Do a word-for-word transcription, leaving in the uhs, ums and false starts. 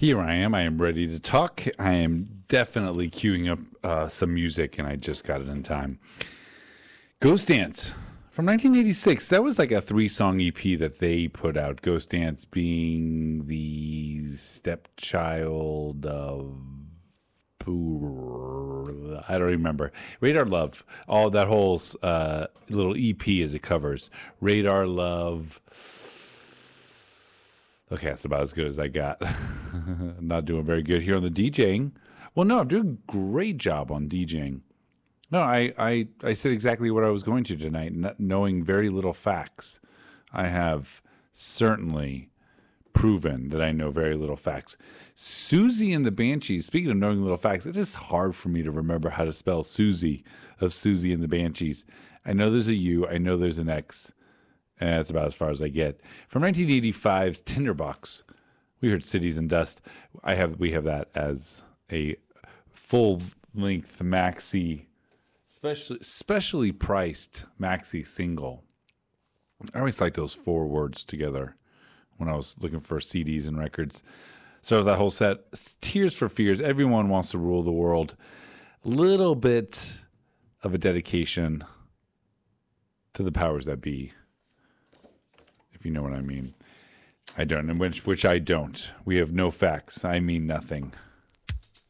Here I am. I am ready to talk. I am definitely queuing up uh, some music, and I just got it in time. Ghost Dance from nineteen eighty-six. That was like a three-song E P that they put out. Ghost Dance being the stepchild of... I don't remember. Radar Love. All that whole uh, little E P as it covers. Radar Love... Okay, that's about as good as I got. I'm not doing very good here on the DJing. Well, no, I'm doing a great job on DJing. No, I, I, I said exactly what I was going to tonight, not knowing very little facts. I have certainly proven that I know very little facts. Susie and the Banshees, speaking of knowing little facts, it is hard for me to remember how to spell Susie of Susie and the Banshees. I know there's a U. I know there's an X. And that's about as far as I get. From nineteen eighty-five's Tinderbox, we heard Cities and Dust. I have we have that as a full-length maxi, specially specially priced maxi single. I always like those four words together when I was looking for C Ds and records. So that whole set, Tears for Fears, Everyone Wants to Rule the World. Little bit of a dedication to the powers that be. If you know what I mean. I don't, and which which I don't. We have no facts. I mean nothing.